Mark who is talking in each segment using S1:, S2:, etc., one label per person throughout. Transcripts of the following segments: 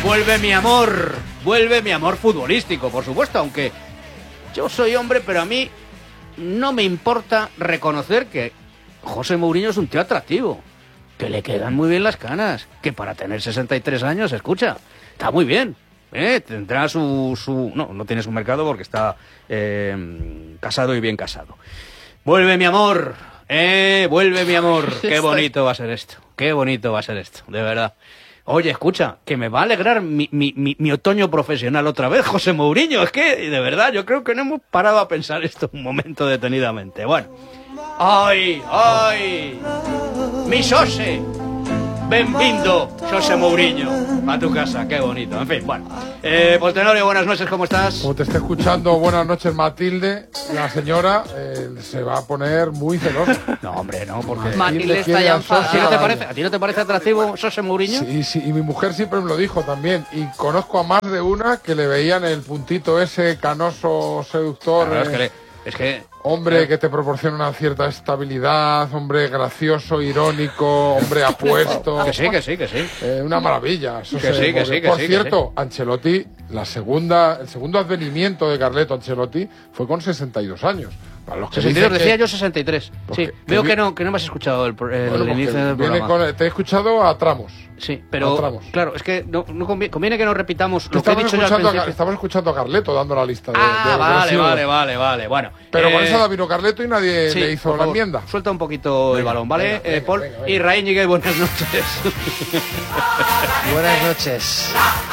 S1: vuelve mi amor futbolístico, por supuesto, aunque yo soy hombre, pero a mí no me importa reconocer que José Mourinho es un tío atractivo, que le quedan muy bien las canas, que para tener 63 años, escucha, está muy bien. Tendrá no tiene su mercado porque está casado y bien casado. Vuelve mi amor, vuelve mi amor. Qué bonito va a ser esto, de verdad. Oye, escucha, que me va a alegrar mi otoño profesional otra vez, José Mourinho. Es que, de verdad, yo creo que no hemos parado a pensar esto un momento detenidamente. Bueno, ¡ay! ¡Mi Xose! Benvindo, Xose Mourinho, a tu casa, qué bonito. En fin, bueno. Poltenorio, buenas noches, ¿cómo estás?
S2: Como te esté escuchando, buenas noches, Matilde. La señora se va a poner muy celosa.
S1: No, hombre, no, porque...
S3: Matilde está ya enfadada.
S1: ¿A ti no te parece atractivo Xose Mourinho?
S2: Sí, y mi mujer siempre me lo dijo también. Y conozco a más de una que le veían el puntito ese canoso seductor.
S1: Claro, es que
S2: hombre que te proporciona una cierta estabilidad, hombre gracioso, irónico, hombre apuesto.
S1: Que sí.
S2: Una maravilla.
S1: Por
S2: cierto, Ancelotti, el segundo advenimiento de Carleto Ancelotti fue con 62 años. Para los que
S1: 62, decía yo 63.
S2: Porque,
S1: sí, veo que no me has escuchado el inicio del programa.
S2: Te he escuchado a tramos.
S1: Sí, pero claro, es que no conviene que nos repitamos lo que he dicho yo al principio.
S2: Estamos escuchando a Carleto dando la lista de
S1: vale. Bueno,
S2: pero con esa vino Carleto y nadie le hizo la enmienda.
S1: Suelta un poquito el balón, ¿vale? Paul y Raíñigue, buenas noches.
S4: Buenas noches.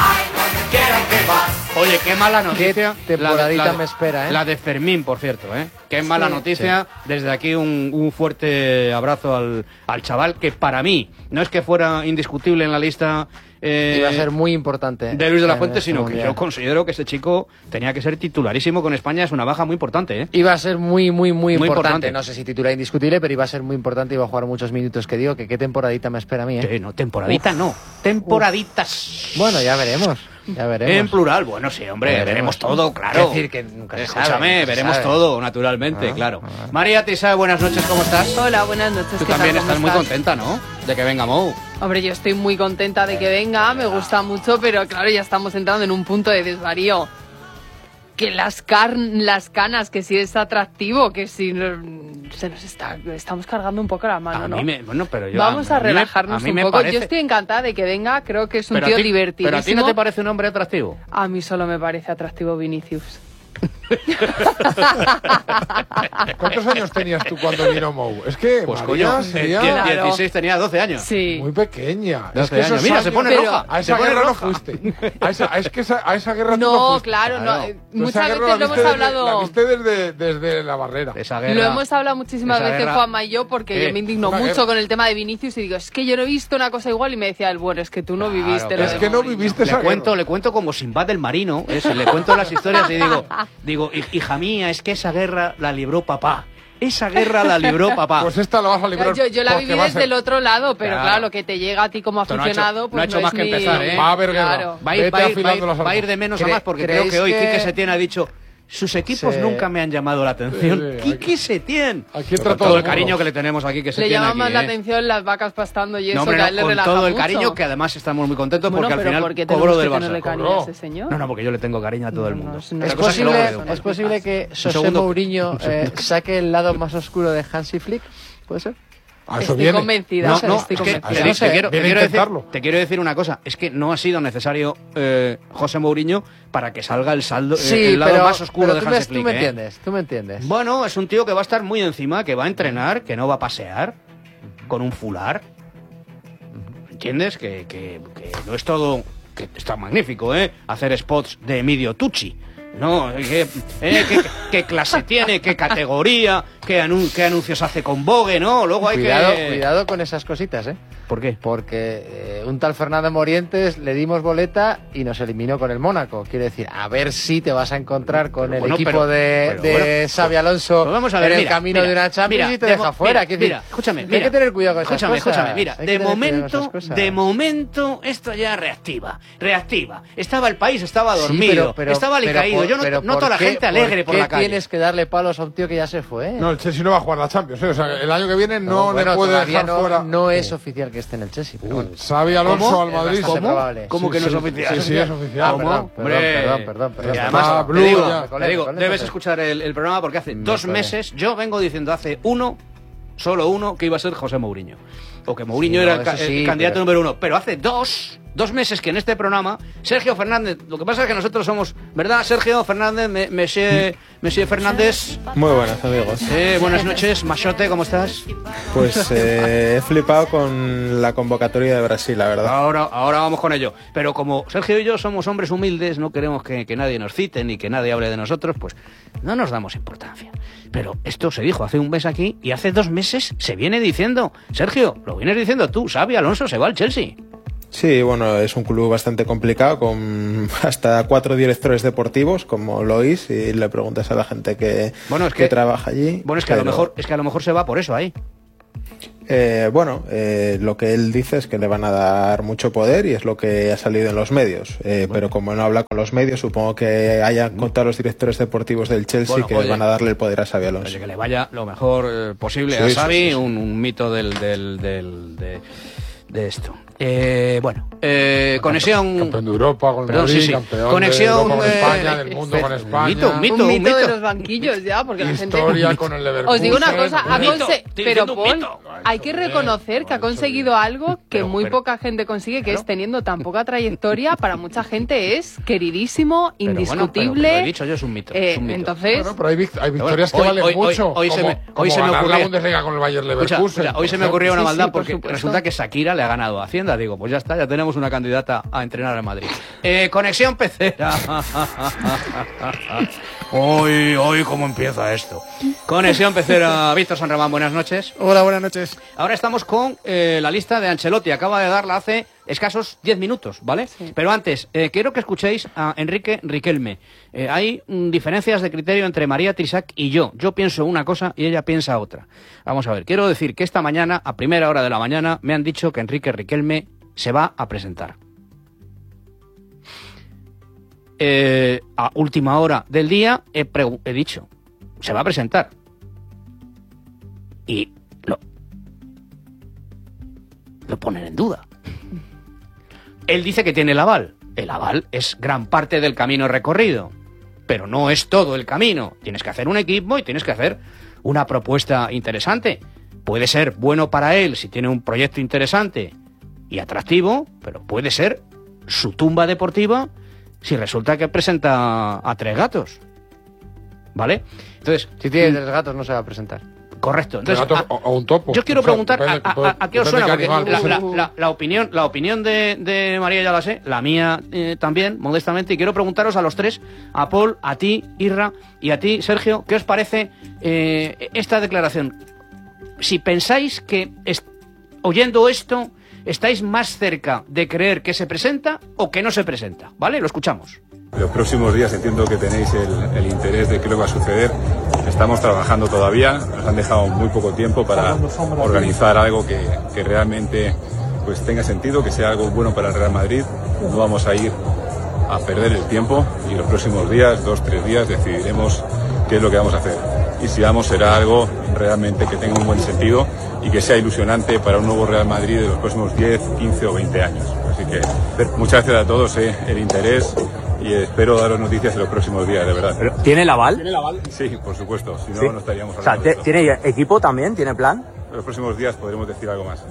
S1: Oye, qué mala noticia.
S4: Qué temporadita me espera,
S1: La de Fermín, por cierto, Qué mala noticia. Sí. Desde aquí un fuerte abrazo al chaval, que para mí no es que fuera indiscutible en la lista.
S4: Iba a ser muy importante.
S1: De Luis de la Fuente, sino que yo considero que ese chico tenía que ser titularísimo con España. Es una baja muy importante,
S4: Iba a ser muy importante. No sé si titular indiscutible, pero iba a ser muy importante. Iba a jugar muchos minutos, que digo que qué temporadita me espera a mí,
S1: Sí, no, temporadita no. Temporaditas.
S4: Bueno, ya veremos.
S1: En plural, bueno, sí, hombre, veremos todo, claro.
S4: Es decir, que nunca se
S1: Escúchame, veremos todo, naturalmente, claro. María Tisa, buenas noches, ¿cómo estás?
S3: Hola, buenas noches.
S1: Tú también estás muy contenta, ¿no? De que venga Mou.
S3: Hombre, yo estoy muy contenta de que venga, me gusta mucho, pero claro, ya estamos entrando en un punto de desvarío. Que las canas, que si es atractivo, que si estamos cargando un poco la mano, ¿no? Vamos a relajarnos un poco. Yo estoy encantada de que venga, creo que es un tío divertidísimo.
S1: ¿Pero a ti no te parece un hombre atractivo?
S3: A mí solo me parece atractivo Vinicius.
S2: ¿Cuántos años tenías tú cuando vino Mou? Es que
S1: pues
S2: María sería...
S1: 16, tenía 12 años.
S3: Sí.
S2: Muy pequeña.
S1: 12
S2: es que
S1: años. Mira, se pone roja.
S2: A esa guerra no fuiste. A esa guerra tú no fuiste.
S3: Claro. Muchas veces lo hemos hablado.
S2: La viste desde la barrera.
S3: Lo hemos hablado muchísimas veces, Juanma y yo, porque yo me indigno mucho con el tema de Vinicius y digo, es que yo no he visto una cosa igual, y me decía, bueno, es que tú no viviste.
S2: Es que no viviste esa guerra.
S1: Le cuento como Sinbad el marino, le cuento las historias y digo, hija mía, es que esa guerra la libró papá. Esa guerra la libró papá.
S2: Pues esta la vas a librar.
S3: Yo la viví desde el otro lado, pero claro, lo que te llega a ti como aficionado,
S1: no ha hecho más que empezar,
S2: Va a haber guerra.
S1: Va a ir de menos a más, porque creo que hoy Quique Setién ha dicho: sus equipos nunca me han llamado la atención. Quique Setién.
S2: Aquí entra
S1: todo el cariño que le tenemos aquí, que Setién.
S3: Le llama más
S1: aquí,
S3: la atención las vacas pastando y eso,
S1: hombre,
S3: que a él le relaja
S1: con todo el
S3: mucho.
S1: cariño, que además estamos muy contentos,
S3: bueno,
S1: porque al final
S3: ¿por qué
S1: cobró del
S3: tenerle
S1: Barça.
S3: cariño a ese señor?
S1: No, porque yo le tengo cariño a todo el mundo.
S4: ¿Es posible que José Mourinho saque el lado más oscuro de Hansi Flick? ¿Puede ser?
S3: Estoy convencida.
S1: Te quiero decir una cosa, es que no ha sido necesario José Mourinho para que salga el lado más oscuro de Hansi Flick.
S4: Tú me entiendes.
S1: Bueno, es un tío que va a estar muy encima, que va a entrenar, que no va a pasear con un fular. ¿Entiendes? Que no es todo, que está magnífico, hacer spots de Emilio Tucci. No, qué clase tiene, qué categoría, qué anuncios hace con Vogue, ¿no? Luego hay
S4: Cuidado con esas cositas,
S1: ¿Por qué?
S4: Porque un tal Fernando Morientes le dimos boleta y nos eliminó con el Mónaco. Quiere decir, a ver si te vas a encontrar con el equipo de Xabi Alonso
S1: vamos a ver,
S4: en el camino de una Champions y te deja fuera.
S1: Escúchame,
S4: hay que tener cuidado con esas cosas.
S1: Escúchame, mira, de momento esto ya reactiva. Estaba el país, estaba dormido, estaba alicaído. Yo no toda la gente alegre por la calle.
S4: ¿Por qué tienes que darle palos a un tío que ya se fue?
S2: No, el Chelsea no va a jugar la Champions. O sea, el año que viene no le puede dejar fuera.
S4: No es oficial que esté en el Chelsea.
S2: Bueno. Xabi Alonso al Madrid.
S1: ¿Cómo que no es oficial?
S2: Sí, es oficial.
S4: Perdón.
S1: Y además, te digo, debes escuchar el programa porque hace 2 meses yo vengo diciendo solo uno, que iba a ser José Mourinho. O que Mourinho era el candidato número 1. Pero hace dos meses que en este programa, Sergio Fernández, lo que pasa es que nosotros somos, ¿verdad? Sergio Fernández, Monsieur Fernández.
S5: Muy buenas, amigos.
S1: Buenas noches, Machote, ¿cómo estás?
S5: Pues he flipado con la convocatoria de Brasil, la verdad.
S1: Ahora vamos con ello. Pero como Sergio y yo somos hombres humildes, no queremos que nadie nos cite ni que nadie hable de nosotros, pues no nos damos importancia. Pero esto se dijo hace un mes aquí y hace 2 meses se viene diciendo. Sergio, lo vienes diciendo tú, Xabi Alonso se va al Chelsea.
S5: Sí, bueno, es un club bastante complicado, con hasta 4 directores deportivos, como lo oís, y le preguntas a la gente que trabaja allí.
S1: Bueno, es que a lo mejor se va por eso ahí.
S5: Lo que él dice es que le van a dar mucho poder y es lo que ha salido en los medios. Pero como no habla con los medios, supongo que hayan contado los directores deportivos del Chelsea van a darle el poder a Xabi Alonso.
S1: Oye, que le vaya lo mejor posible a Xabi, sí. Un mito de esto. Conexión.
S2: Campeón de Europa con el Madrid, campeón
S1: conexión
S2: de Europa con España, del mundo con España.
S3: Un mito de los banquillos ya, porque la gente.
S2: Historia con el Leverkusen.
S3: Os digo una cosa, pero Paul, hay que reconocer que ha conseguido algo que muy poca gente consigue, que es teniendo tan poca trayectoria, para mucha gente es queridísimo, indiscutible.
S1: Pero lo he dicho yo, es un mito.
S3: Entonces.
S2: Pero hay victorias que valen mucho. Hoy se me ocurrió la Bundesliga con el Bayer Leverkusen.
S1: Hoy se me ocurrió una maldad porque resulta que Shakira le ha ganado a Hacienda. Digo, pues ya está, ya tenemos una candidata a entrenar en Madrid. Conexión Pecera. Hoy cómo empieza esto. Conexión Pecera. Víctor San Román, buenas noches.
S6: Hola, buenas noches.
S1: Ahora estamos con la lista de Ancelotti. Acaba de darla hace escasos 10 minutos, ¿vale? Sí. Pero antes, quiero que escuchéis a Enrique Riquelme. Hay diferencias de criterio entre María Trisac y yo. Yo pienso una cosa y ella piensa otra. Vamos a ver, quiero decir que esta mañana, a primera hora de la mañana, me han dicho que Enrique Riquelme se va a presentar. A última hora del día he dicho, se va a presentar. Y lo ponen en duda. Él dice que tiene el aval. El aval es gran parte del camino recorrido, pero no es todo el camino. Tienes que hacer un equipo y tienes que hacer una propuesta interesante. Puede ser bueno para él si tiene un proyecto interesante y atractivo, pero puede ser su tumba deportiva si resulta que presenta a 3 gatos. ¿Vale? Entonces,
S4: si tiene 3 gatos no se va a presentar.
S1: Correcto. Entonces,
S2: o un topo.
S1: Yo quiero preguntar a qué os suena, porque la opinión de María ya la sé, la mía también, modestamente, y quiero preguntaros a los 3, a Paul, a ti, Irra, y a ti, Sergio, ¿qué os parece esta declaración? Si pensáis que, oyendo esto, estáis más cerca de creer que se presenta o que no se presenta, ¿vale? Lo escuchamos.
S7: Los próximos días entiendo que tenéis el interés de qué es lo que va a suceder. Estamos trabajando todavía, nos han dejado muy poco tiempo para organizar algo que realmente pues tenga sentido, que sea algo bueno para el Real Madrid. No vamos a ir a perder el tiempo y los próximos días, 2-3 días, decidiremos qué es lo que vamos a hacer. Y si vamos, será algo realmente que tenga un buen sentido y que sea ilusionante para un nuevo Real Madrid de los próximos 10, 15 o 20 años. Así que muchas gracias a todos el interés. Y espero daros noticias en los próximos días, de verdad.
S8: ¿Tiene el aval?
S7: ¿Tiene el aval? Sí, por supuesto. Si no, no estaríamos hablando.
S8: O sea, ¿tiene equipo también? ¿Tiene plan?
S7: En los próximos días podremos decir algo más.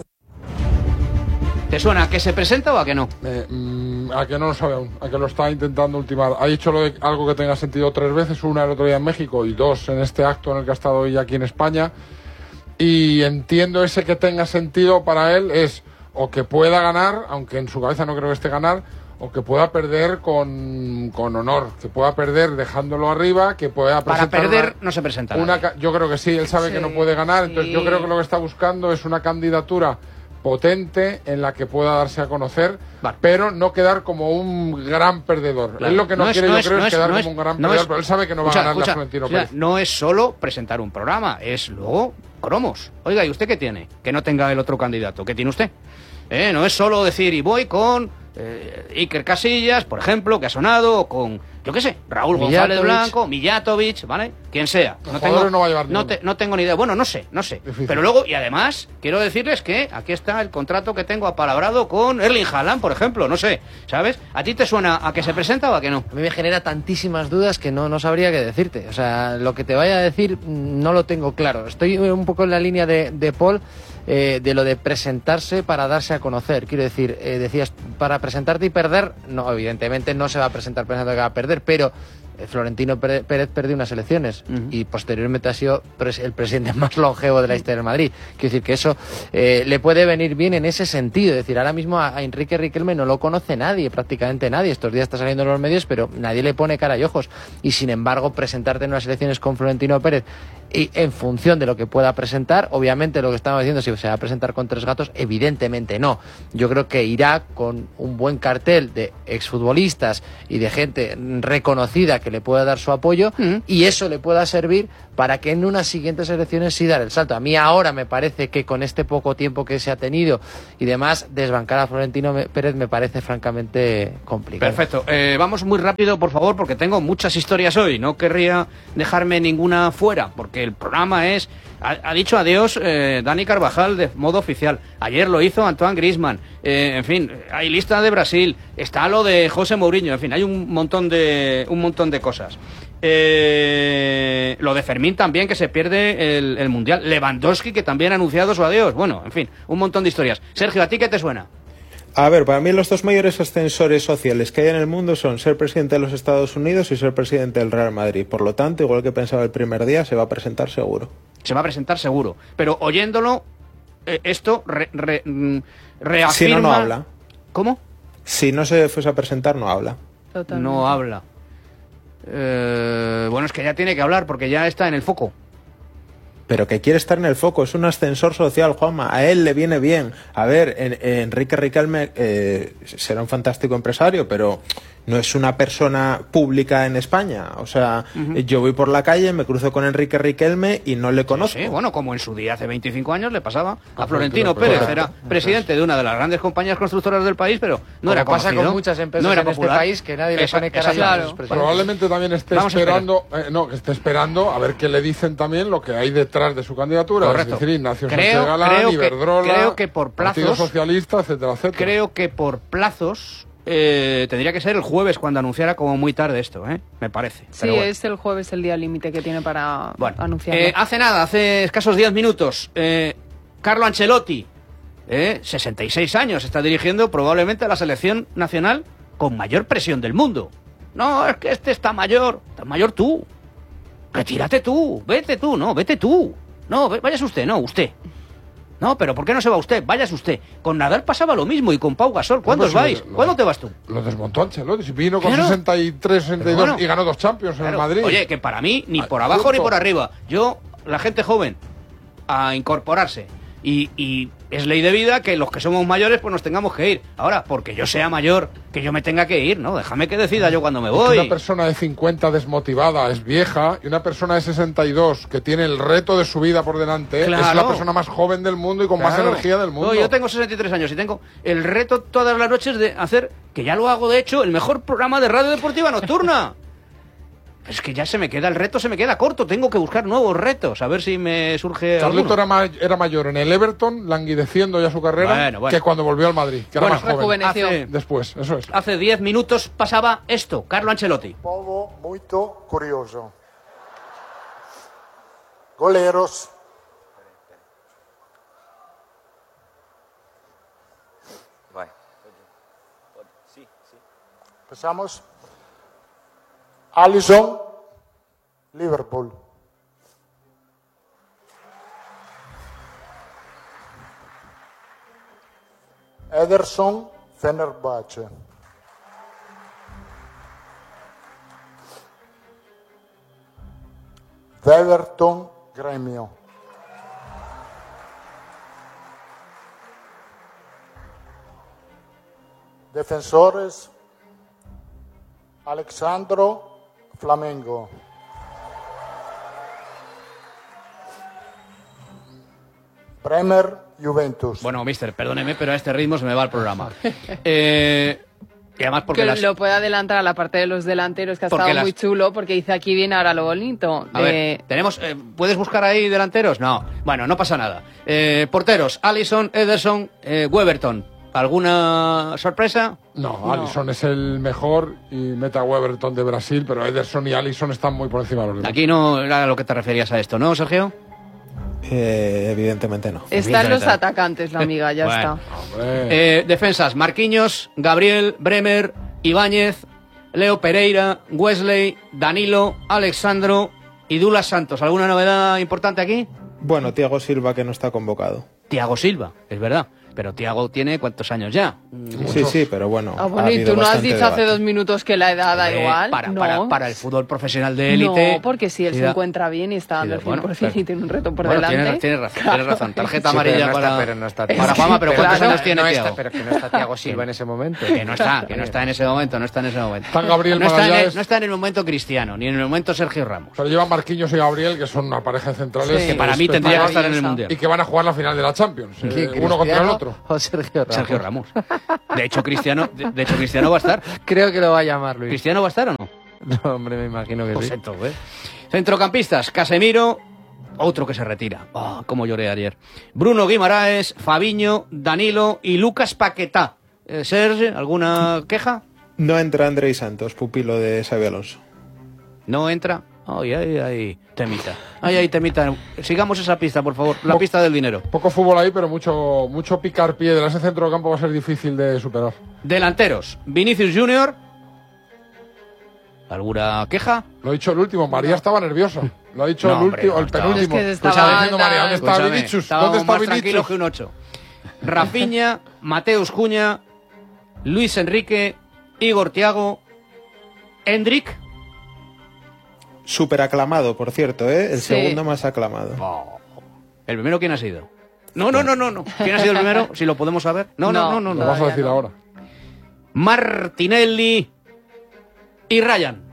S1: ¿Te suena a que se presenta o a que no?
S2: A que no lo sabe aún, a que lo está intentando ultimar. Ha dicho algo que tenga sentido 3 veces, una el otro día en México y 2 en este acto en el que ha estado hoy aquí en España. Y entiendo ese que tenga sentido para él es o que pueda ganar, aunque en su cabeza no creo que esté ganar, o que pueda perder con honor, que pueda perder dejándolo arriba, que pueda presentar...
S1: Para perder no se presenta
S2: yo creo que sí, él sabe que no puede ganar, entonces yo creo que lo que está buscando es una candidatura potente en la que pueda darse a conocer, pero no quedar como un gran perdedor. Claro. Él lo que no quiere, yo creo, es quedar como un gran perdedor, pero él sabe que no va a ganar la Florentino Pérez.
S1: No es solo presentar un programa, es luego cromos. Oiga, ¿y usted qué tiene? Que no tenga el otro candidato. ¿Qué tiene usted? No es solo decir, y voy con Iker Casillas, por ejemplo, que ha sonado, o con, yo qué sé, Raúl González Blanco, Mijatovic, ¿vale? quien sea. No tengo ni idea. Bueno, no sé.
S2: Difícil.
S1: Pero luego, y además, quiero decirles que aquí está el contrato que tengo apalabrado con Erling Haaland, por ejemplo. No sé, ¿sabes? ¿A ti te suena a que se presenta o a que no?
S4: A mí me genera tantísimas dudas que no sabría qué decirte. O sea, lo que te vaya a decir no lo tengo claro. Estoy un poco en la línea de Paul, de lo de presentarse para darse a conocer. Quiero decir, decías, para presentarte y perder, no, evidentemente no se va a presentar pensando que va a perder, pero Florentino Pérez perdió unas elecciones y posteriormente ha sido el presidente más longevo de la historia del Madrid. Quiero decir que eso le puede venir bien en ese sentido. Es decir, ahora mismo a Enrique Riquelme no lo conoce nadie, prácticamente nadie. Estos días está saliendo en los medios, pero nadie le pone cara y ojos. Y sin embargo, presentarte en unas elecciones con Florentino Pérez y en función de lo que pueda presentar, obviamente lo que estamos diciendo, si se va a presentar con 3 gatos, evidentemente no. Yo creo que irá con un buen cartel de exfutbolistas y de gente reconocida que le pueda dar su apoyo y eso le pueda servir para que en unas siguientes elecciones sí dar el salto. A mí ahora me parece que con este poco tiempo que se ha tenido y demás, desbancar a Florentino Pérez me parece francamente complicado.
S1: Perfecto. Vamos muy rápido, por favor, porque tengo muchas historias hoy. No querría dejarme ninguna fuera, porque el programa es... Ha dicho adiós Dani Carvajal de modo oficial. Ayer lo hizo Antoine Griezmann. En fin, hay lista de Brasil. Está lo de José Mourinho. En fin, hay un montón de cosas. Lo de Fermín también, que se pierde el Mundial. Lewandowski, que también ha anunciado su adiós. Bueno, en fin, un montón de historias. Sergio, ¿a ti qué te suena?
S5: A ver, para mí los 2 mayores ascensores sociales que hay en el mundo son ser presidente de los Estados Unidos y ser presidente del Real Madrid. Por lo tanto, igual que pensaba el primer día, se va a presentar seguro.
S1: Se va a presentar seguro. Pero oyéndolo, esto reafirma...
S5: Si no habla.
S1: ¿Cómo?
S5: Si no se fuese a presentar, no habla.
S3: Totalmente.
S1: No habla. Bueno, es que ya tiene que hablar porque ya está en el foco.
S5: Pero que quiere estar en el foco, es un ascensor social, Juanma, a él le viene bien. A ver, Enrique Riquelme será un fantástico empresario, pero no es una persona pública en España. O sea, yo voy por la calle, me cruzo con Enrique Riquelme y no le conozco.
S1: Sí, bueno, como en su día, hace 25 años, le pasaba a Florentino Pérez. Era presidente de una de las grandes compañías constructoras del país, pero no era conocido.
S4: Pasa con muchas empresas
S1: no era
S4: en
S1: popular.
S4: Este país que nadie le pone cara a
S2: Probablemente también esté esperando a ver qué le dicen también lo que hay detrás de su candidatura.
S1: Correcto.
S2: Es decir, Ignacio Sánchez Galán, Iberdrola,
S1: creo que por plazos,
S2: Partido Socialista, etcétera, etcétera.
S1: Creo que por plazos tendría que ser el jueves cuando anunciara como muy tarde esto, me parece.
S3: Sí, bueno. Es el jueves el día límite que tiene para anunciar.
S1: Hace escasos 10 minutos, Carlo Ancelotti, 66 años, está dirigiendo probablemente a la selección nacional con mayor presión del mundo. No, es que este está mayor tú. Retírate tú, vete tú, no, vete tú. No, vayas usted, no, usted. No, pero ¿por qué no se va usted? Vayas usted. Con Nadal pasaba lo mismo y con Pau Gasol. ¿Cuándo os vais? ¿Cuándo te vas tú?
S2: Lo desmontó Ancelotti. Vino con 63, 62 y ganó 2 Champions en el Madrid.
S1: Oye, que para mí, ni por abajo ni por arriba. La gente joven, a incorporarse. Y es ley de vida que los que somos mayores pues nos tengamos que ir. Ahora, porque yo sea mayor, que yo me tenga que ir, ¿no? Déjame que decida yo cuando me voy.
S2: Una persona de 50 desmotivada es vieja y una persona de 62 que tiene el reto de su vida por delante es la persona más joven del mundo y con más energía del mundo.
S1: No, yo tengo 63 años y tengo el reto todas las noches de hacer, que ya lo hago de hecho, el mejor programa de radio deportiva nocturna. Es que ya el reto se me queda corto, tengo que buscar nuevos retos, a ver si me surge
S2: Carleto era mayor en el Everton, languideciendo ya su carrera, que cuando volvió al Madrid, que era más joven. Después, eso es.
S1: Hace 10 minutos pasaba esto, Carlo Ancelotti.
S6: Povo muito curioso. Goleros. Empezamos. Alisson, Liverpool. Ederson, Fenerbahce. Everton, Gremio. Defensores, Alexandro, Flamengo. Bremer, Juventus.
S1: Bueno, mister, perdóneme, pero a este ritmo se me va el programa. Y además porque
S3: que lo puede adelantar a la parte de los delanteros, que ha estado muy chulo, porque dice aquí viene ahora lo bonito.
S1: A ver, tenemos, ¿puedes buscar ahí delanteros? No, bueno, no pasa nada. Porteros, Alisson, Ederson, Weberton. ¿Alguna sorpresa?
S2: No, Alisson es el mejor y mete a Weberton de Brasil, pero Ederson y Alisson están muy por encima de los demás.
S1: Aquí no era a lo que te referías a esto, ¿no, Sergio?
S5: Evidentemente no.
S3: Están los atacantes, la amiga, ya
S1: bueno.
S3: está.
S1: Defensas, Marquinhos, Gabriel, Bremer, Ibáñez, Leo Pereira, Wesley, Danilo, Alexandro y Douglas Santos. ¿Alguna novedad importante aquí?
S5: Bueno, Thiago Silva, que no está convocado.
S1: Thiago Silva, es verdad. Pero Thiago tiene ¿cuántos años ya?
S5: Sí, pero bueno.
S3: Y tú no has dicho hace 2 minutos que la edad da igual.
S1: Para el fútbol profesional de élite.
S3: No, porque si él se encuentra bien y está dando el 100% y tiene un reto por delante.
S1: Tienes razón. Tarjeta amarilla para
S4: Fama,
S1: pero ¿cuántos años tiene Thiago?
S4: Pero que no está Thiago Silva en ese momento.
S1: Que no está en ese momento, no está en ese momento.
S2: Está Gabriel
S1: no está en el momento Cristiano, ni en el momento Sergio Ramos.
S2: Pero llevan Marquinhos y Gabriel, que son una pareja de centrales.
S1: Que para mí tendría que estar en el Mundial.
S2: Y que van a jugar la final de la Champions. Uno contra el otro.
S1: Sergio Ramos. De hecho, Cristiano va a estar.
S4: Creo que lo va a llamar, Luis.
S1: ¿Cristiano va a estar o no?
S4: No, hombre, me imagino que sí.
S1: Centrocampistas, Casemiro, otro que se retira. Cómo lloré ayer. Bruno Guimaraes, Fabinho, Danilo y Lucas Paquetá. Serge, ¿alguna queja?
S5: No entra Andrei Santos, pupilo de Xabi Alonso.
S1: ¿No entra? Ay, temita. Ay, temita. Sigamos esa pista, por favor. La pista del dinero.
S2: Poco fútbol ahí, pero mucho picar piedra. Ese centro de campo va a ser difícil de superar.
S1: Delanteros. Vinicius Junior. ¿Alguna queja?
S2: Lo ha dicho el último. María estaba nerviosa. Lo ha dicho el penúltimo.
S3: Es que diciendo
S2: María, ¿dónde está Vinicius? ¿Dónde está
S1: más tranquilo que un 8. Rafinha, Mateus Cunha, Luis Enrique, Igor Thiago, Endrick.
S5: Súper aclamado, por cierto, ¿eh? El segundo más aclamado.
S1: ¿El primero quién ha sido? No. ¿Quién ha sido el primero? Si lo podemos saber. No.
S2: Lo vas a decir ahora.
S1: Martinelli y Ryan.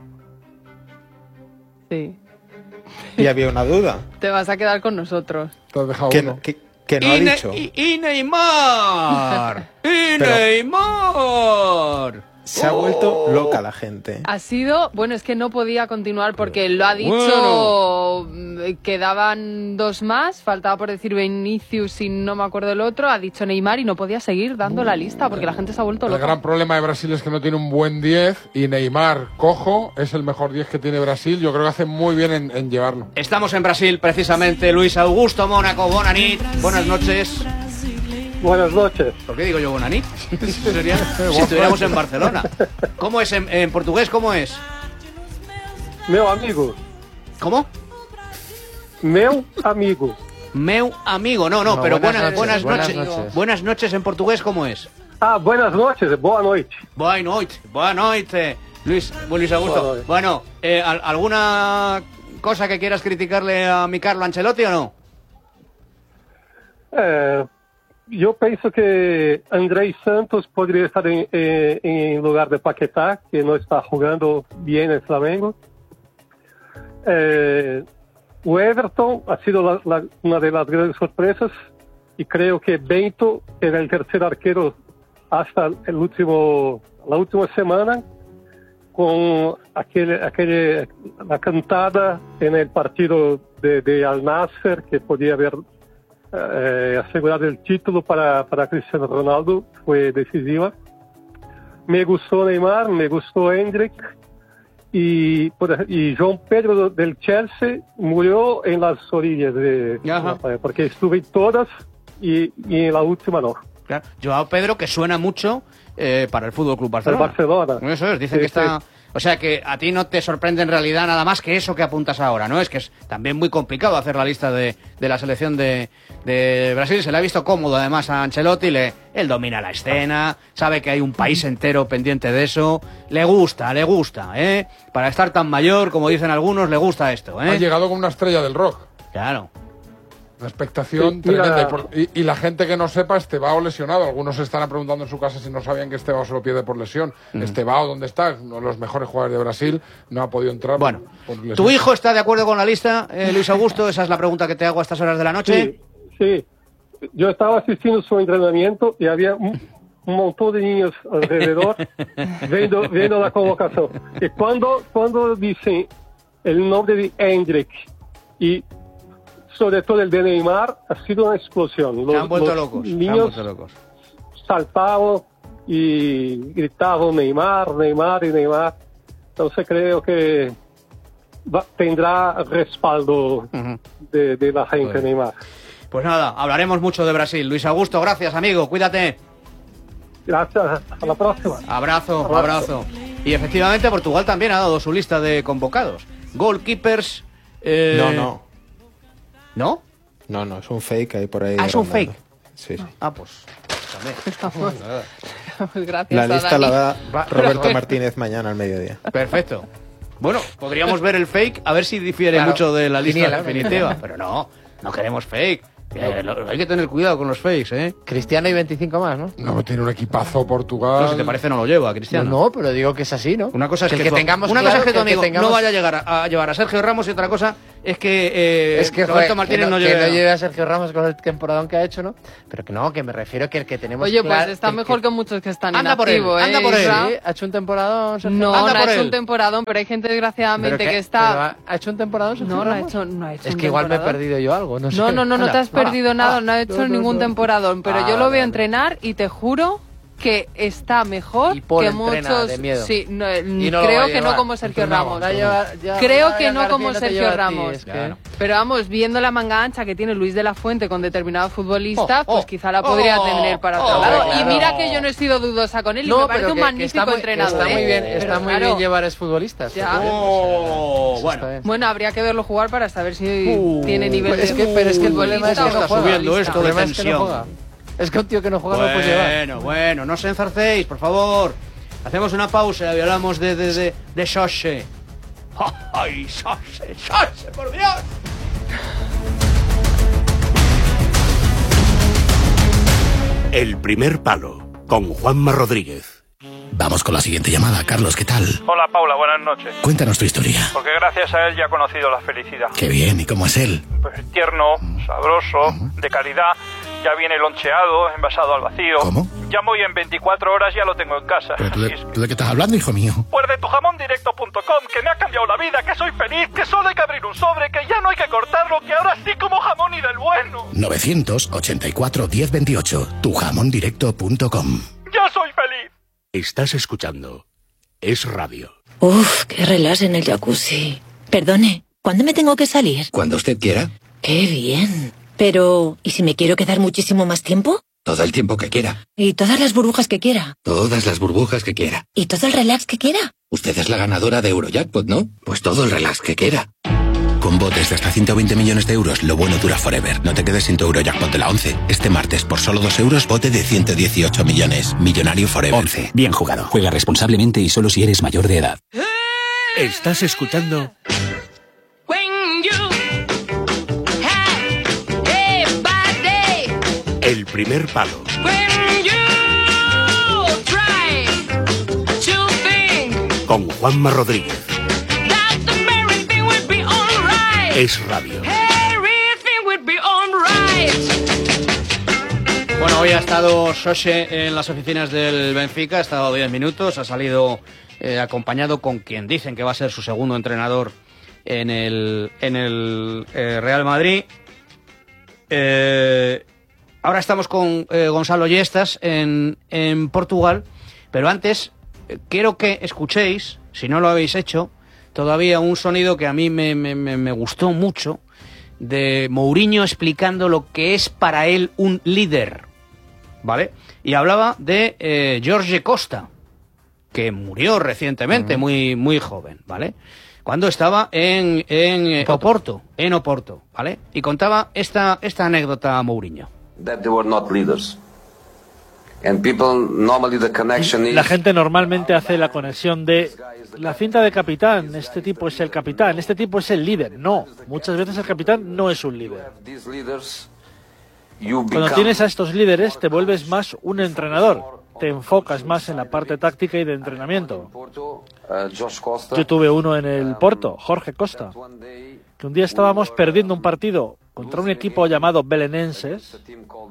S3: Sí.
S5: Y había una duda.
S3: Te vas a quedar con nosotros.
S2: Te has dejado uno.
S5: Que no ha dicho.
S1: Y Neymar. Neymar.
S5: Se ha vuelto loca la gente.
S3: Ha sido, bueno, es que no podía continuar porque lo ha dicho, quedaban 2 más, faltaba por decir Vinicius y no me acuerdo el otro, ha dicho Neymar y no podía seguir dando la lista porque la gente se ha vuelto loca.
S2: El gran problema de Brasil es que no tiene un buen 10 y Neymar, cojo, es el mejor 10 que tiene Brasil. Yo creo que hace muy bien en llevarlo.
S1: Estamos en Brasil, precisamente. Luis Augusto Mónaco, Bonanit, buenas noches.
S9: Buenas noches.
S1: ¿Por qué digo yo Bonanit? Sería si estuviéramos en Barcelona. ¿Cómo es en portugués? ¿Cómo es?
S9: Meu amigo.
S1: ¿Cómo?
S9: Meu amigo.
S1: Meu amigo. No, pero buenas noches. Buenas noches en portugués, ¿cómo es?
S9: Buenas noches, boa noite.
S1: Boa noite. Luis Augusto. Bueno, ¿alguna cosa que quieras criticarle a mi Carlo Ancelotti o no?
S9: Eu penso que Andrei Santos poderia estar em lugar de Paquetá, que não está jogando bem no Flamengo. O Everton ha sido uma das grandes surpresas e creio que Bento era o terceiro arquero hasta a última semana, com a cantada no partido de Al Nassr, que podia haver asegurado el título para Cristiano Ronaldo, fue decisiva. Me gustó Neymar, me gustó Endrick y João Pedro del Chelsea murió en las orillas porque estuve en todas y en la última no.
S1: Claro. João Pedro, que suena mucho para el Fútbol Club Barcelona.
S9: El Barcelona.
S1: Eso es, dicen que está... O sea que a ti no te sorprende en realidad nada más que eso que apuntas ahora, ¿no? Es que es también muy complicado hacer la lista de la selección de Brasil. Se le ha visto cómodo además a Ancelotti, él domina la escena, sabe que hay un país entero pendiente de eso, le gusta, ¿eh? Para estar tan mayor, como dicen algunos, le gusta esto, ¿eh?
S2: Ha llegado con una estrella del rock.
S1: Claro.
S2: La expectación tremenda. Y la gente que no sepa, Estevao lesionado. Algunos se estarán preguntando en su casa si no sabían que Estevao se lo pierde por lesión. Estevao, ¿dónde está? Uno de los mejores jugadores de Brasil. No ha podido entrar.
S1: Bueno,
S2: por lesión.
S1: ¿Tu hijo está de acuerdo con la lista, Luis Augusto? Esa es la pregunta que te hago a estas horas de la noche.
S9: Sí. Yo estaba asistiendo a su entrenamiento y había un montón de niños alrededor viendo la convocación. Y cuando dicen el nombre de Endrick y sobre todo el de Neymar, ha sido una explosión.
S1: Se han vuelto locos.
S9: Niños saltaban y gritaban Neymar, Neymar y Neymar. Entonces creo que tendrá respaldo de la gente Neymar.
S1: Pues nada, hablaremos mucho de Brasil. Luis Augusto, gracias, amigo. Cuídate.
S9: Gracias, hasta la próxima.
S1: Abrazo. Y efectivamente Portugal también ha dado su lista de convocados. Goalkeepers...
S5: No, es un fake ahí por ahí.
S1: ¿Es un fake?
S5: Sí.
S1: Pues también.
S3: Gracias.
S5: La lista
S3: Dani.
S5: la da Roberto Martínez mañana al mediodía.
S1: Perfecto. Bueno, podríamos ver el fake, a ver si difiere mucho de la lista definitiva. Pero no queremos fake. Hay que tener cuidado con los fakes, ¿eh?
S4: Cristiano y 25 más, ¿no?
S2: No, tiene un equipazo Portugal.
S1: No, si te parece no lo lleva, Cristiano.
S4: No, pero digo que es así, ¿no?
S1: Una cosa es que
S4: tengamos
S1: una
S4: claro
S1: cosa es que tu amigo
S4: tengamos...
S1: no vaya a llevar a Sergio Ramos y otra cosa es que, Roberto Martínez
S4: que no
S1: lleve...
S4: lleve a Sergio Ramos con el temporadón que ha hecho, ¿no? Pero que me refiero que el que tenemos
S3: Oye, pues está mejor que muchos que están inactivos, ¿eh?
S1: Anda por él.
S4: Sí, ha hecho un temporadón.
S3: No ha hecho un temporadón, pero hay gente desgraciadamente que está...
S4: ¿Ha hecho un temporadón?
S3: No ha hecho un
S4: Es que igual me he perdido yo algo, no sé.
S3: No te has perdido nada, no ha hecho ningún temporadón, pero yo lo veo entrenar y te juro que está mejor que muchos.
S4: De miedo.
S3: Sí, creo que no como Sergio Ramos. Creo que no como Sergio Ramos. Pero vamos, viendo la manga ancha que tiene Luis de la Fuente con determinados futbolistas, pues quizá la podría tener para otro lado.
S4: Claro.
S3: Y mira que yo no he sido dudosa con él y me parece un magnífico entrenador.
S4: Está muy bien llevar exfutbolistas.
S3: Bueno, habría que verlo jugar para saber si tiene nivel de
S4: pero es que el problema es que
S1: está subiendo esto de tensión.
S4: Es que un tío que no juega no puede llevar.
S1: Bueno, no se enzarcéis, por favor. Hacemos una pausa y hablamos de Soshe. ¡Ay, Soshe, por Dios!
S10: El primer palo, con Juanma Rodríguez.
S11: Vamos con la siguiente llamada. Carlos, ¿qué tal?
S12: Hola, Paula, buenas noches.
S11: Cuéntanos tu historia.
S12: Porque gracias a él ya he conocido la felicidad.
S11: Qué bien, ¿y cómo es él?
S12: Pues tierno, sabroso, de calidad. Ya viene loncheado, envasado al vacío.
S11: ¿Cómo?
S12: Llamo y en 24 horas ya lo tengo en casa.
S11: ¿Pero tú de qué estás hablando, hijo mío?
S12: Pues de tujamondirecto.com, que me ha cambiado la vida, que soy feliz, que solo hay que abrir un sobre, que ya no hay que cortarlo, que ahora sí como jamón y del bueno.
S11: 984 1028, tujamondirecto.com.
S12: ¡Ya soy feliz!
S10: Estás escuchando Es Radio.
S13: Uf, qué relax en el jacuzzi. Perdone, ¿cuándo me tengo que salir?
S11: Cuando usted quiera.
S13: ¡Qué bien! Pero, ¿y si me quiero quedar muchísimo más tiempo?
S11: Todo el tiempo que quiera.
S13: ¿Y todas las burbujas que quiera?
S11: Todas las burbujas que quiera.
S13: ¿Y todo el relax que quiera?
S11: Usted es la ganadora de Eurojackpot, ¿no? Pues todo el relax que quiera. Con botes de hasta 120 millones de euros, lo bueno dura forever. No te quedes sin tu Eurojackpot de la 11. Este martes, por solo 2 euros, bote de 118 millones. Millonario forever.
S14: 11. Bien jugado. Juega responsablemente y solo si eres mayor de edad.
S10: Estás escuchando... El primer palo. Con Juanma Rodríguez. Es Radio.
S1: Bueno, hoy ha estado Soshe en las oficinas del Benfica, ha estado 10 minutos, ha salido acompañado con quien dicen que va a ser su segundo entrenador en el Real Madrid. Ahora estamos con Gonzalo Yestas en Portugal, pero antes quiero que escuchéis, si no lo habéis hecho, todavía un sonido que a mí me gustó mucho, de Mourinho explicando lo que es para él un líder, ¿vale? Y hablaba de Jorge Costa, que murió recientemente, muy joven, ¿vale? Cuando estaba en Oporto, ¿vale? Y contaba esta anécdota a Mourinho.
S15: That they were not leaders. And people, normally the connection is...
S16: La gente normalmente hace la conexión de la cinta de capitán, este tipo es el capitán, este tipo es el líder. No, muchas veces el capitán no es un líder. Cuando tienes a estos líderes te vuelves más un entrenador, te enfocas más en la parte táctica y de entrenamiento. Yo tuve uno en el Porto, Jorge Costa, que un día estábamos perdiendo un partido contra un equipo llamado Belenenses.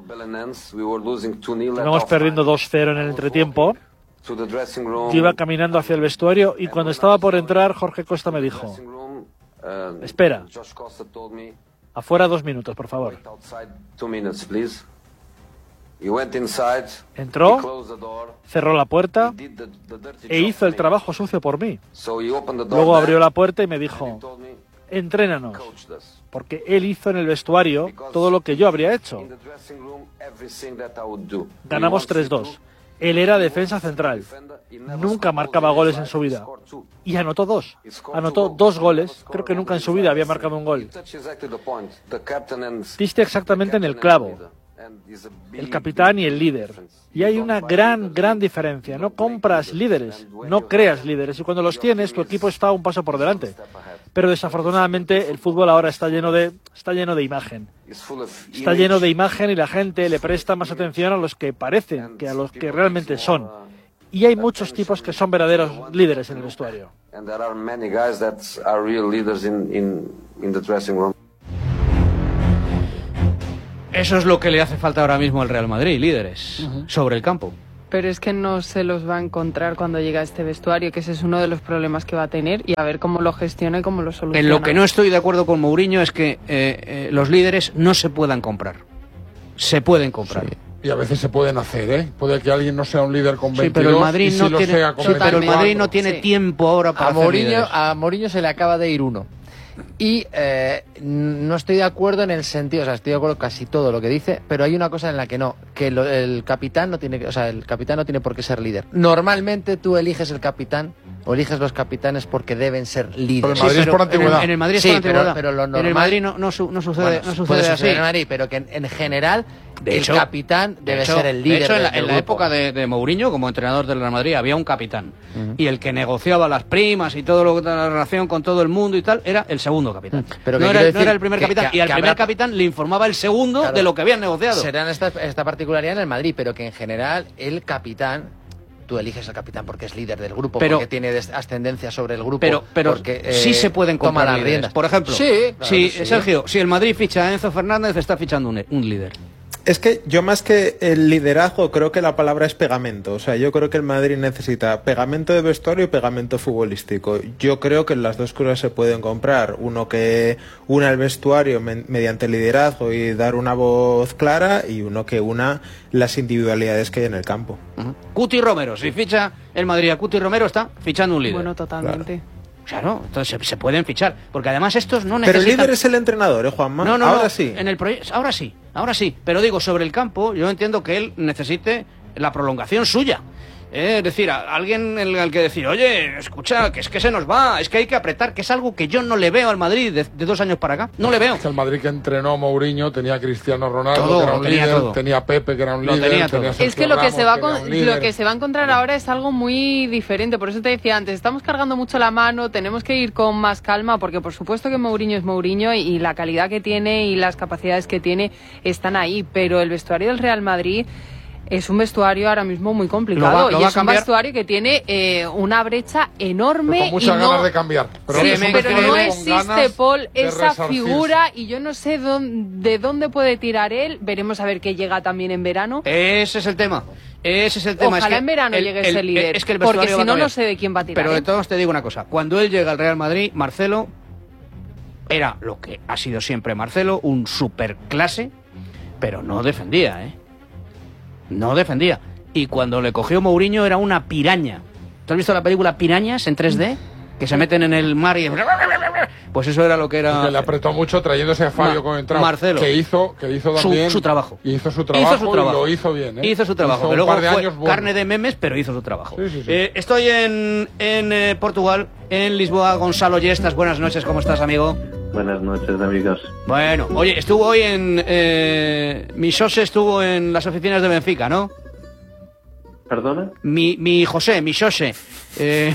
S16: Íbamos perdiendo 2-0 en el entretiempo. Yo iba caminando hacia el vestuario y cuando estaba por entrar, Jorge Costa me dijo: espera, afuera 2 minutos, por favor. Entró, cerró la puerta e hizo el trabajo sucio por mí. Luego abrió la puerta y me dijo: entrénanos, porque él hizo en el vestuario todo lo que yo habría hecho. Ganamos 3-2. Él era defensa central. Nunca marcaba goles en su vida. Y anotó 2. Anotó 2 goles. Creo que nunca en su vida había marcado un gol. Diste exactamente en el clavo. El capitán y el líder. Y hay una gran diferencia. No compras líderes, no creas líderes. Y cuando los tienes, tu equipo está un paso por delante. Pero desafortunadamente el fútbol ahora está lleno de imagen. Está lleno de imagen y la gente le presta más atención a los que parecen que a los que realmente son. Y hay muchos tipos que son verdaderos líderes en el vestuario.
S1: Eso es lo que le hace falta ahora mismo al Real Madrid, líderes, sobre el campo.
S3: Pero es que no se los va a encontrar cuando llega a este vestuario, que ese es uno de los problemas que va a tener, y a ver cómo lo gestiona y cómo lo soluciona.
S1: En lo que no estoy de acuerdo con Mourinho es que los líderes no se puedan comprar. Se pueden comprar.
S2: Sí. Y a veces se pueden hacer, ¿eh? Puede que alguien no sea un líder con 22
S1: sí, pero el Madrid
S2: y si
S1: no
S2: lo
S1: tiene,
S2: sea con
S1: sí, pero el Madrid no tiene tiempo ahora para hacer líderes.
S4: A Mourinho se le acaba de ir uno. Y no estoy de acuerdo en el sentido, o sea, estoy de acuerdo casi todo lo que dice, pero hay una cosa en la que no, que el capitán no tiene, o sea, el capitán no tiene por qué ser líder. Normalmente tú eliges el capitán o eliges los capitanes porque deben ser líderes.
S2: Pero el Madrid es por antigüedad.
S1: En el Madrid es por antigüedad.
S4: Pero lo normal,
S1: en el Madrid no sucede, no sucede así.
S4: En el Madrid, pero que en general el capitán debe ser el líder.
S1: De hecho,
S4: del
S1: en la época de Mourinho, como entrenador del Real Madrid, había un capitán. Y el que negociaba las primas y todo lo que la relación con todo el mundo y tal, era el segundo capitán.
S4: Pero
S1: no era el primer capitán. Y al primer capitán le informaba el segundo de lo que habían negociado.
S4: Será esta particularidad en el Madrid, pero que en general el capitán, tú eliges al capitán porque es líder del grupo, porque tiene ascendencia sobre el grupo.
S1: Pero
S4: porque,
S1: sí se pueden comprar
S4: las
S1: líderes.
S4: riendas.
S1: Por ejemplo, Sergio, si el Madrid ficha a Enzo Fernández, está fichando un líder.
S5: Es que yo más que el liderazgo creo que la palabra es pegamento. O sea, yo creo que el Madrid necesita pegamento de vestuario y pegamento futbolístico. Yo creo que las dos cosas se pueden comprar. Uno que una el vestuario mediante el liderazgo y dar una voz clara, y uno que una las individualidades que hay en el campo.
S1: Cuti Romero, si ficha el Madrid a Cuti Romero, está fichando un líder.
S3: Bueno, totalmente.
S1: Claro, entonces se pueden fichar, porque además estos no necesitan...
S5: Pero el líder es el entrenador, Juanma.
S1: No,
S5: ahora sí.
S1: En el ahora sí. Pero digo, sobre el campo, yo entiendo que él necesite la prolongación suya. Es decir, a alguien al que decir, oye, escucha, que es que se nos va, es que hay que apretar, que es algo que yo no le veo al Madrid de 2 años para acá. No le veo.
S2: Es que el Madrid que entrenó Mourinho tenía a Cristiano Ronaldo, que era un líder, tenía a Pepe, que era un líder, tenía a Sergio
S3: es que lo que,
S2: Ramos,
S3: lo que se va a encontrar ahora es algo muy diferente. Por eso te decía antes, estamos cargando mucho la mano, tenemos que ir con más calma, porque por supuesto que Mourinho es Mourinho y la calidad que tiene y las capacidades que tiene están ahí, pero el vestuario del Real Madrid es un vestuario ahora mismo muy complicado y es un vestuario que tiene una brecha enorme.
S2: Pero con muchas ganas de cambiar.
S3: Pero no existe, Paul, esa figura, y yo no sé de dónde puede tirar él. Veremos a ver qué llega también en verano.
S1: Ese es el tema.
S3: Ojalá en verano llegue ese líder, porque si no, no sé de quién va a tirar.
S1: Pero de todos te digo una cosa. Cuando él llega al Real Madrid, Marcelo era lo que ha sido siempre Marcelo, un superclase, pero no defendía, No defendía. Y cuando le cogió Mourinho era una piraña. ¿Tú has visto la película Pirañas en 3D? Que se meten en el mar y... Pues eso era lo que era...
S2: Y que le apretó mucho trayéndose a Fabio con entrada.
S1: Marcelo.
S2: Que hizo también...
S1: Su trabajo.
S2: Hizo su trabajo y lo hizo bien,
S1: Hizo su trabajo.
S2: Hizo
S1: luego
S2: un par de
S1: fue
S2: años
S1: carne de memes, pero hizo su trabajo.
S2: Sí.
S1: Estoy en Portugal, en Lisboa. Gonzalo Yestas, buenas noches. ¿Cómo estás, amigo?
S17: Buenas noches, amigos.
S1: Bueno, oye, estuvo hoy en... mi José estuvo en las oficinas de Benfica, ¿no?
S17: ¿Perdona?
S1: Mi José.
S2: No he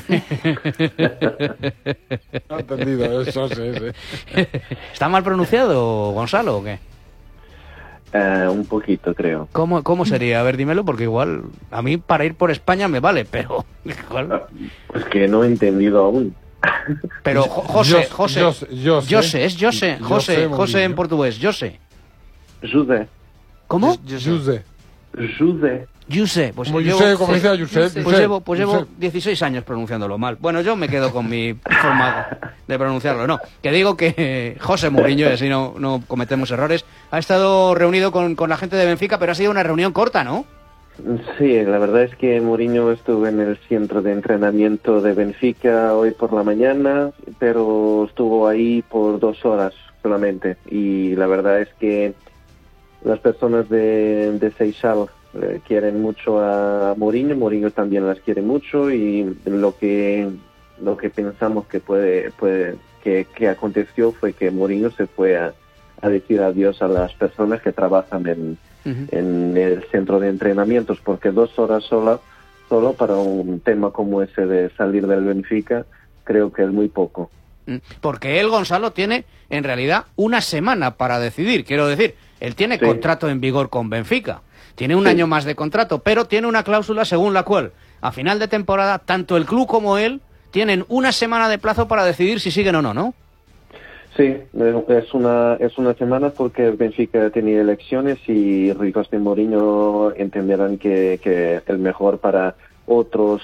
S2: entendido, es José.
S1: ¿Está mal pronunciado, Gonzalo, o qué?
S17: Un poquito, creo.
S1: ¿Cómo sería? A ver, dímelo, porque igual a mí para ir por España me vale, pero igual...
S17: Pues que no he entendido aún.
S1: Pero José, José en portugués, José.
S17: José.
S1: ¿Cómo?
S2: José.
S1: Pues
S2: como
S1: llevo,
S2: como decía Josep.
S1: Pues llevo 16 años pronunciándolo mal. Bueno, yo me quedo con mi forma de pronunciarlo. No, que digo que José Mourinho, y así no cometemos errores, ha estado reunido con la gente de Benfica, pero ha sido una reunión corta, ¿no?
S17: Sí, la verdad es que Mourinho estuvo en el centro de entrenamiento de Benfica hoy por la mañana, pero estuvo ahí por 2 horas solamente. Y la verdad es que las personas de Seixal quieren mucho a Mourinho, Mourinho también las quiere mucho, y lo que pensamos que aconteció fue que Mourinho se fue a decir adiós a las personas que trabajan en el centro de entrenamientos, porque 2 horas solo para un tema como ese de salir del Benfica creo que es muy poco.
S1: Porque él, Gonzalo, tiene en realidad una semana para decidir. Quiero decir, él tiene contrato en vigor con Benfica. Tiene un año más de contrato, pero tiene una cláusula según la cual, a final de temporada, tanto el club como él tienen una semana de plazo para decidir si siguen o no, ¿no?
S17: Sí, es una semana porque Benfica tenía elecciones y Rui Costa y Mourinho entenderán que el mejor para otros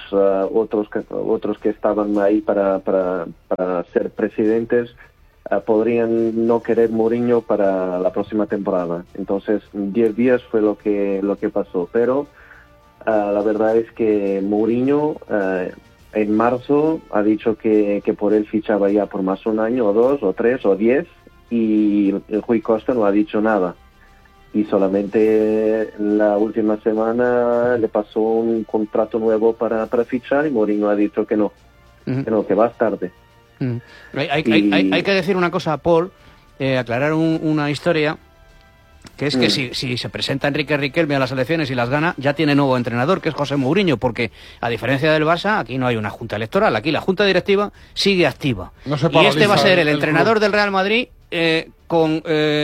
S17: que estaban ahí para ser presidentes podrían no querer Mourinho para la próxima temporada. Entonces 10 días fue lo que pasó, pero la verdad es que Mourinho en marzo ha dicho que por él fichaba ya por más 1 año o 2 o 3 o 10, y Rui Costa no ha dicho nada. Y solamente la última semana le pasó un contrato nuevo para fichar, y Mourinho ha dicho que no, que va tarde.
S1: Hay que decir una cosa, Paul, aclarar una historia, que es que si se presenta Enrique Riquelme a las elecciones y las gana, ya tiene nuevo entrenador, que es José Mourinho, porque a diferencia del Barça, aquí no hay una junta electoral, aquí la junta directiva sigue activa. Y este va a ser el entrenador del Real Madrid con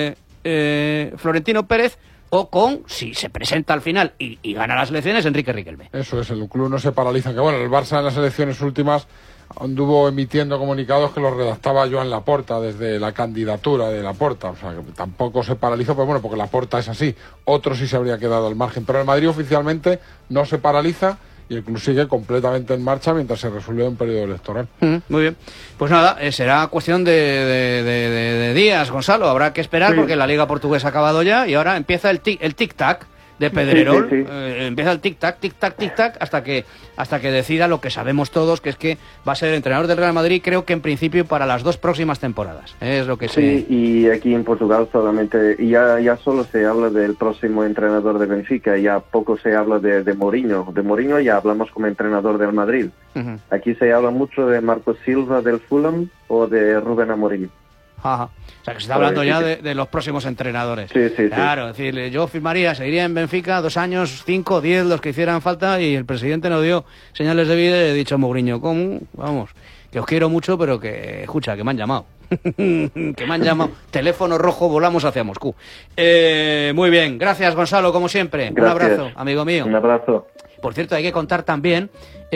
S1: Florentino Pérez, o con, si se presenta al final y gana las elecciones, Enrique Riquelme.
S2: Eso es, el club no se paraliza. Que bueno, el Barça en las elecciones últimas anduvo emitiendo comunicados que los redactaba Joan Laporta desde la candidatura de Laporta, o sea que tampoco se paralizó, pero bueno, porque Laporta es así, otro sí se habría quedado al margen, pero el Madrid oficialmente no se paraliza y el club sigue completamente en marcha mientras se resuelve un periodo electoral.
S1: Muy bien, pues nada, será cuestión de días, Gonzalo, habrá que esperar porque la Liga Portuguesa ha acabado ya y ahora empieza el tic-tac de Pedrerol, empieza el tic-tac, hasta que decida lo que sabemos todos, que es que va a ser el entrenador del Real Madrid, creo que en principio para las 2 próximas temporadas. Es lo que
S17: y aquí en Portugal solamente, ya solo se habla del próximo entrenador de Benfica, ya poco se habla de Mourinho. De Mourinho ya hablamos como entrenador del Madrid. Aquí se habla mucho de Marco Silva del Fulham o de Rubén Amorim.
S1: Ajá. O sea, que se está hablando ya de los próximos entrenadores. Claro, es decir, yo firmaría, seguiría en Benfica 2 años, 5, 10, los que hicieran falta, y el presidente nos dio señales de vida y he dicho a Mourinho, ¿cómo? Vamos, que os quiero mucho, pero que, escucha, que me han llamado. Que me han llamado. Teléfono rojo, volamos hacia Moscú. Muy bien, gracias Gonzalo, como siempre.
S17: Gracias.
S1: Un abrazo, amigo mío.
S17: Un abrazo.
S1: Por cierto, hay que contar también,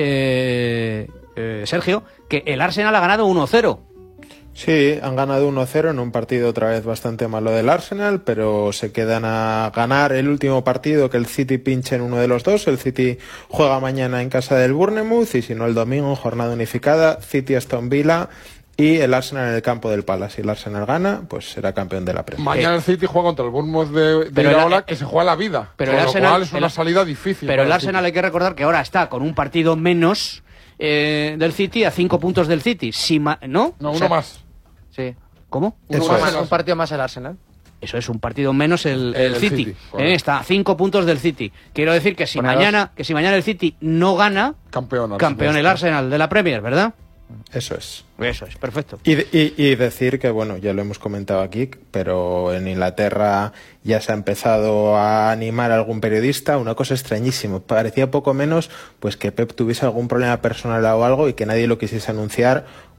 S1: Sergio, que el Arsenal ha ganado 1-0.
S5: Sí, han ganado 1-0 en un partido otra vez bastante malo del Arsenal, pero se quedan a ganar el último partido, que el City pinche en uno de los dos. El City juega mañana en casa del Bournemouth y si no el domingo en jornada unificada, City-Aston Villa y el Arsenal en el campo del Palace. Si el Arsenal gana, pues será campeón de la Premier.
S2: Mañana el City juega contra el Bournemouth de Iraola, que se juega la vida,
S1: pero
S2: con
S1: el Arsenal,
S2: lo cual es una salida difícil.
S1: Pero el Arsenal hay que recordar que ahora está con un partido menos del City, a 5 puntos del City. ¿No?
S2: No, uno más.
S4: Sí.
S1: ¿Cómo?
S4: Un partido más el Arsenal.
S1: Eso es, un partido menos el City. Está a 5 puntos del City. Quiero decir que si mañana el City no gana, campeón el Arsenal de la Premier, ¿verdad?
S5: Eso es.
S1: Eso es, perfecto.
S5: Y decir que, bueno, ya lo hemos comentado aquí, pero en Inglaterra ya se ha empezado a animar a algún periodista, una cosa extrañísima. Parecía poco menos pues que Pep tuviese algún problema personal o algo y que nadie lo quisiese anunciar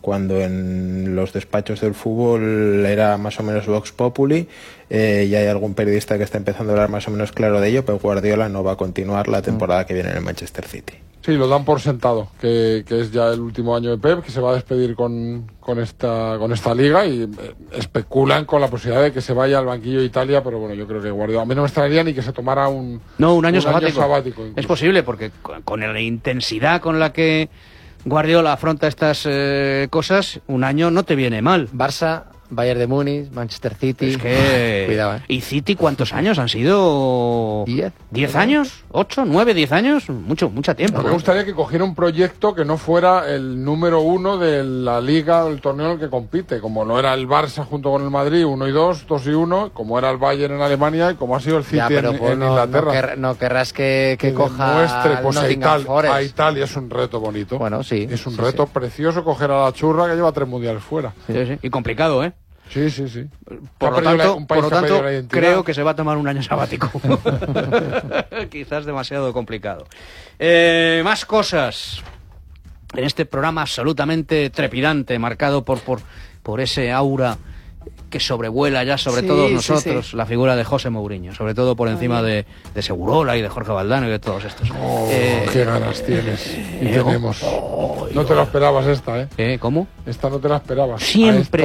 S5: cuando en los despachos del fútbol era más o menos Vox Populi, y hay algún periodista que está empezando a hablar más o menos claro de ello, pero Guardiola no va a continuar la temporada que viene en el Manchester City.
S2: Sí, lo dan por sentado, que es ya el último año de Pep, que se va a despedir con esta liga, y especulan con la posibilidad de que se vaya al banquillo de Italia, pero bueno, yo creo que Guardiola, a mí no me extrañaría ni que se tomara un
S1: año sabático. Es posible, porque con la intensidad con la que Guardiola afronta estas cosas, un año no te viene mal.
S4: Barça, Bayern de Múnich, Manchester City.
S1: Es que...
S4: Cuidado,
S1: ¿Y City cuántos años han sido? ¿10 años? ¿8, 9, 10 años? Mucho tiempo.
S2: Me gustaría que cogiera un proyecto que no fuera el número 1 de la liga, del torneo en el que compite, como lo era el Barça junto con el Madrid, 1 y 2, 2 y 1, como era el Bayern en Alemania y como ha sido el City en Inglaterra.
S4: No querrás que coja
S2: muestre, pues
S4: a
S2: Italia es un reto bonito.
S4: Bueno, sí.
S2: Es un reto precioso coger a la churra que lleva 3 mundiales fuera.
S1: Sí. Y complicado, ¿eh?
S2: Sí.
S1: Por lo tanto, creo que se va a tomar un año sabático. Quizás demasiado complicado. Más cosas en este programa absolutamente trepidante, marcado por ese aura que sobrevuela ya sobre todos nosotros, la figura de José Mourinho, sobre todo por encima de Segurola y de Jorge Valdano y de todos estos.
S2: Qué ganas tienes. Y tenemos. No te la esperabas esta, ¿eh?
S1: ¿Cómo?
S2: Esta no te la esperabas.
S1: Siempre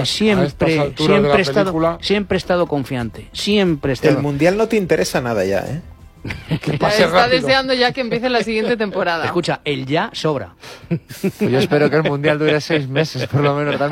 S1: he estado confiante.
S5: El Mundial no te interesa nada ya, ¿eh?
S3: Está deseando ya que empiece la siguiente temporada.
S1: Escucha, el ya sobra.
S4: Yo espero que el Mundial dure 6 meses, por lo menos.